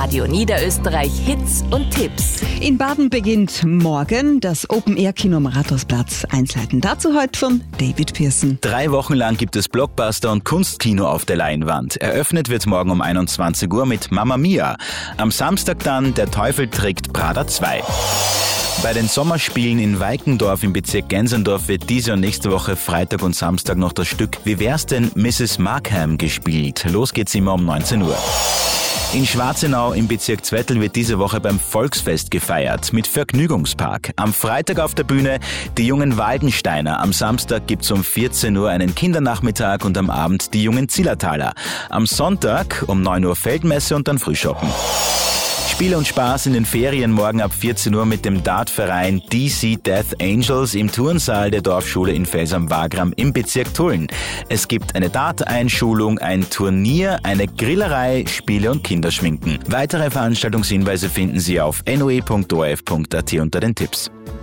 Radio Niederösterreich Hits und Tipps. In Baden beginnt morgen das Open-Air-Kino am Rathausplatz. Einzelheiten dazu heute von David Pearson. 3 Wochen lang gibt es Blockbuster und Kunstkino auf der Leinwand. Eröffnet wird morgen um 21 Uhr mit Mamma Mia. Am Samstag dann Der Teufel trägt Prada 2. Bei den Sommerspielen in Weikendorf im Bezirk Gensendorf wird diese und nächste Woche Freitag und Samstag noch das Stück Wie wär's denn Mrs. Markham gespielt. Los geht's immer um 19 Uhr. In Schwarzenau im Bezirk Zwettl wird diese Woche beim Volksfest gefeiert mit Vergnügungspark. Am Freitag auf der Bühne die jungen Waldensteiner. Am Samstag gibt's um 14 Uhr einen Kindernachmittag und am Abend die jungen Zillertaler. Am Sonntag um 9 Uhr Feldmesse und dann Frühschoppen. Spiel und Spaß in den Ferien morgen ab 14 Uhr mit dem Dartverein DC Death Angels im Turnsaal der Dorfschule in Fels am Wagram im Bezirk Tulln. Es gibt eine Dart-Einschulung, ein Turnier, eine Grillerei, Spiele und Kinderschminken. Weitere Veranstaltungshinweise finden Sie auf noe.orf.at unter den Tipps.